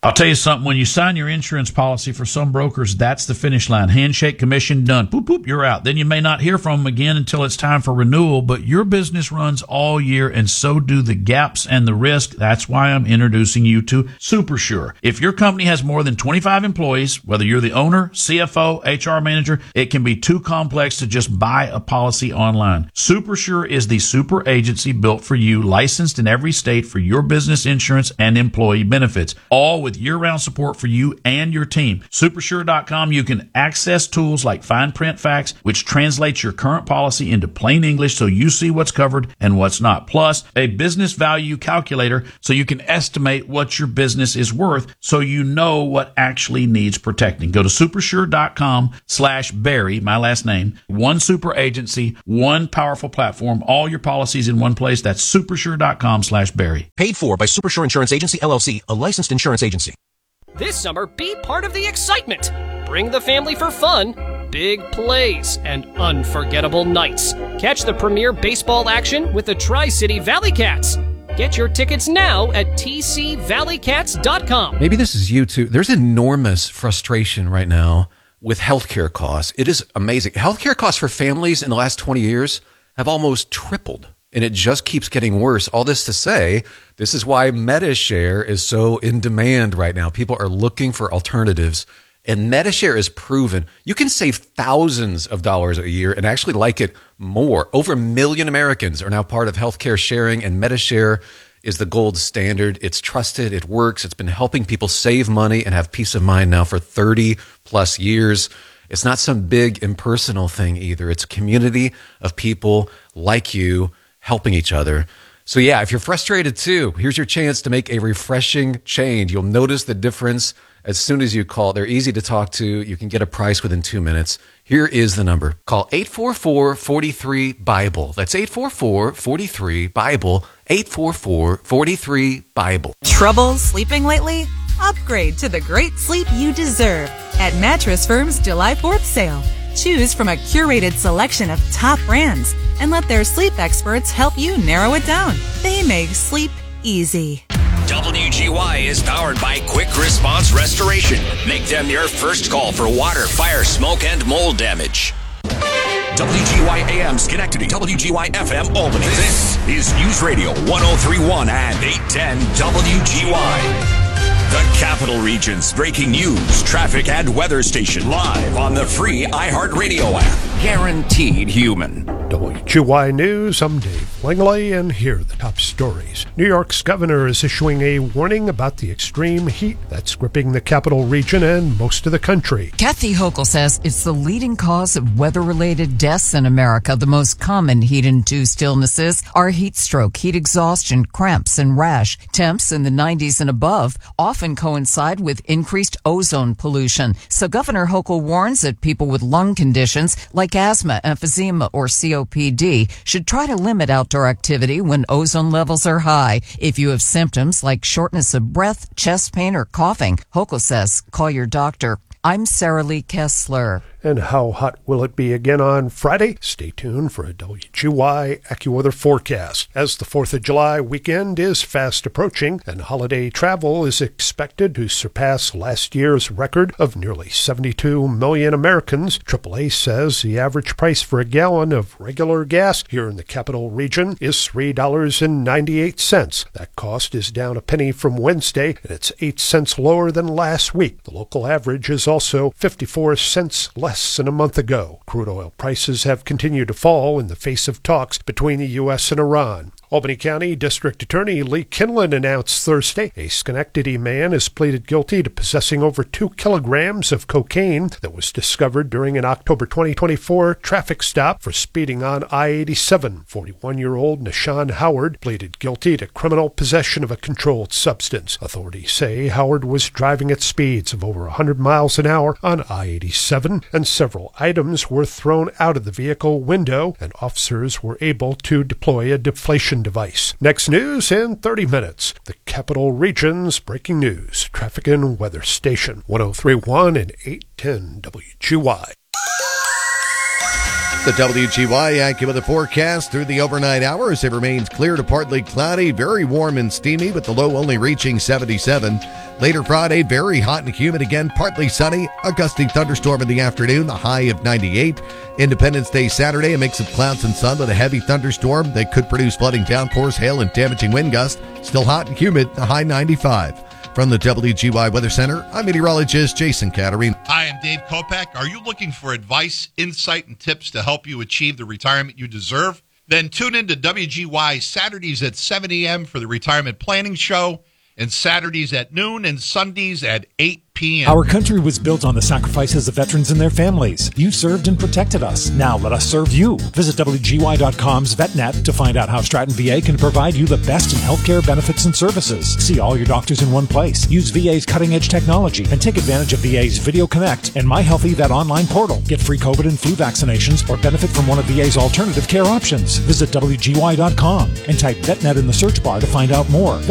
I'll tell you something, when you sign your insurance policy for some brokers, that's the finish line. Handshake, commission, done. Boop, boop, you're out. Then you may not hear from them again until it's time for renewal, but your business runs all year and so do the gaps and the risk. That's why I'm introducing you to SuperSure. If your company has more than 25 employees, whether you're the owner, CFO, HR manager, it can be too complex to just buy a policy online. SuperSure is the super agency built for you, licensed in every state for your business insurance and employee benefits, all with year-round support for you and your team. Supersure.com, you can access tools like Fine Print Facts, which translates your current policy into plain English so you see what's covered and what's not. Plus, a business value calculator so you can estimate what your business is worth so you know what actually needs protecting. Go to supersure.com/Barry, my last name. One super agency, one powerful platform, all your policies in one place. That's supersure.com/Barry. Paid for by Supersure Insurance Agency, LLC, a licensed insurance agency. This summer, be part of the excitement. Bring the family for fun, big plays, and unforgettable nights. Catch the premier baseball action with the Tri-City Valley Cats. Get your tickets now at tcvalleycats.com. Maybe this is you too. There's enormous frustration right now with healthcare costs. It is amazing. Healthcare costs for families in the last 20 years have almost tripled. And it just keeps getting worse. All this to say, this is why MediShare is so in demand right now. People are looking for alternatives. And MediShare is proven you can save thousands of dollars a year and actually like it more. Over 1 million Americans are now part of healthcare sharing, and MediShare is the gold standard. It's trusted. It works. It's been helping people save money and have peace of mind now for 30 plus years. It's not some big impersonal thing either. It's a community of people like you helping each other. So yeah, if you're frustrated too, here's your chance to make a refreshing change. You'll notice the difference as soon as you call. They're easy to talk to. You can get a price within 2 minutes. Here is the number. Call 844-43-BIBLE. That's 844-43-BIBLE. 844-43-BIBLE. Trouble sleeping lately? Upgrade to the great sleep you deserve at Mattress Firm's July 4th sale. Choose from a curated selection of top brands and let their sleep experts help you narrow it down. They make sleep easy. WGY is powered by Quick Response Restoration. Make them your first call for water, fire, smoke, and mold damage. WGY AM Schenectady, WGY FM Albany. This is News Radio 1031 and 810 WGY. The Capital Region's breaking news, traffic, and weather station live on the free iHeartRadio app. Guaranteed human. WGY News, I'm Dave Langley, and here are the top stories. New York's governor is issuing a warning about the extreme heat that's gripping the capital region and most of the country. Kathy Hochul says it's the leading cause of weather-related deaths in America. The most common heat-induced illnesses are heat stroke, heat exhaustion, cramps, and rash. Temps in the 90s and above often coincide with increased ozone pollution. So Governor Hochul warns that people with lung conditions like asthma, emphysema, or COPD should try to limit outdoor activity when ozone levels are high. If you have symptoms like shortness of breath, chest pain, or coughing, Hochul says call your doctor. I'm Sarah Lee Kessler. And how hot will it be again on Friday? Stay tuned for a WGY AccuWeather forecast. As the 4th of July weekend is fast approaching and holiday travel is expected to surpass last year's record of nearly 72 million Americans, AAA says the average price for a gallon of regular gas here in the capital region is $3.98. That cost is down a penny from Wednesday, and it's 8 cents lower than last week. The local average is also 54 cents less than a month ago. Crude oil prices have continued to fall in the face of talks between the U.S. and Iran. Albany County District Attorney Lee Kinlan announced Thursday a Schenectady man has pleaded guilty to possessing over 2 kilograms of cocaine that was discovered during an October 2024 traffic stop for speeding on I-87. 41-year-old Nashawn Howard pleaded guilty to criminal possession of a controlled substance. Authorities say Howard was driving at speeds of over 100 miles an hour on I-87, and several items were thrown out of the vehicle window, and officers were able to deploy a deflation device. Next news in 30 minutes. The Capital Region's breaking news, traffic and weather station, 1031 and 810 WGY. The WGY AccuWeather forecast through the overnight hours. It remains clear to partly cloudy, very warm and steamy, with the low only reaching 77. Later Friday, very hot and humid again, partly sunny. A gusting thunderstorm in the afternoon, the high of 98. Independence Day Saturday, a mix of clouds and sun with a heavy thunderstorm that could produce flooding downpours, hail, and damaging wind gusts. Still hot and humid, the high 95. From the WGY Weather Center, I'm meteorologist Jason Caterine. Hi, I'm Dave Kopak. Are you looking for advice, insight, and tips to help you achieve the retirement you deserve? Then tune in to WGY Saturdays at 7 a.m. for the Retirement Planning Show, and Saturdays at noon and Sundays at 8 p.m. Our country was built on the sacrifices of veterans and their families. You served and protected us. Now let us serve you. Visit WGY.com's VetNet to find out how Stratton VA can provide you the best in healthcare benefits and services. See all your doctors in one place. Use VA's cutting-edge technology and take advantage of VA's Video Connect and My Healthy Vet online portal. Get free COVID and flu vaccinations or benefit from one of VA's alternative care options. Visit WGY.com and type VetNet in the search bar to find out more.